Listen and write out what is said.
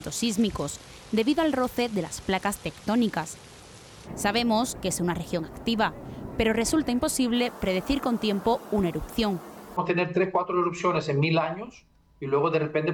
sísmicos debido al roce de las placas tectónicas. Sabemos que es una región activa, pero resulta imposible predecir con tiempo una erupción. Podemos tener 3 o 4 erupciones en 1000 años y luego de repente